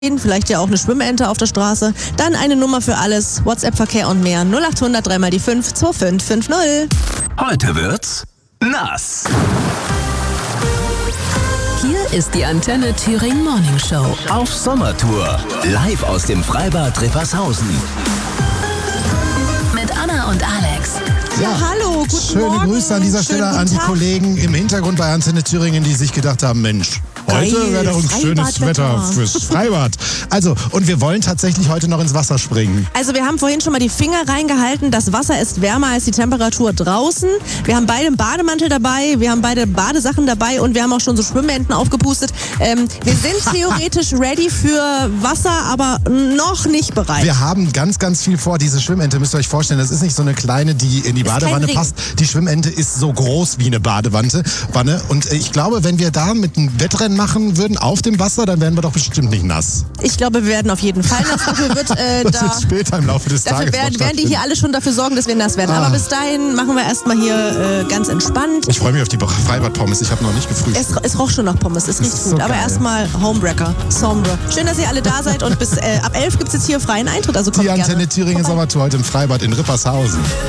vielleicht ja auch eine Schwimmente auf der Straße. Dann eine Nummer für alles, WhatsApp-Verkehr und mehr. 0800 3 mal die 5 2550. Heute wird's nass. Hier ist die Antenne Thüringen Morning Show. Auf Sommertour. Live aus dem Freibad Rippershausen. Mit Anna und Alex. Ja, hallo, guten Schöne Morgen. Grüße an dieser Stelle an die Kollegen im Hintergrund bei Antenne Thüringen, die sich gedacht haben, Mensch, heute Geil, wäre doch ein schönes Freibadwetter. Wetter fürs Freibad. Also, und wir wollen tatsächlich heute noch ins Wasser springen. Also wir haben vorhin schon mal die Finger reingehalten. Das Wasser ist wärmer als die Temperatur draußen. Wir haben beide einen Bademantel dabei, wir haben beide Badesachen dabei und wir haben auch schon so Schwimmenten aufgepustet. Wir sind theoretisch ready für Wasser, aber noch nicht bereit. Wir haben ganz, ganz viel vor. Diese Schwimmente, müsst ihr euch vorstellen, das ist nicht so eine kleine, die in die Badewanne kein passt. Die Schwimmente ist so groß wie eine Badewanne. Und ich glaube, wenn wir da mit einem Wettrennen machen würden auf dem Wasser, dann wären wir doch bestimmt nicht nass. Ich glaube, wir werden auf jeden Fall nass. Dafür wird, Das wird später im Laufe des dafür Tages werden die hier alle schon dafür sorgen, dass wir nass werden. Aber bis dahin machen wir erstmal hier ganz entspannt. Ich freue mich auf die Freibad-Pommes. Ich habe noch nicht gefrühstückt. Es roch schon nach Pommes, es riecht ist gut. so Aber geil. erstmal Homewrecker, Sombre. Schön, dass ihr alle da seid und bis ab 11 gibt es jetzt hier freien Eintritt. Also kommt Die Antenne gerne Thüringen vorbei. Sommertour heute im Freibad in Rippershausen.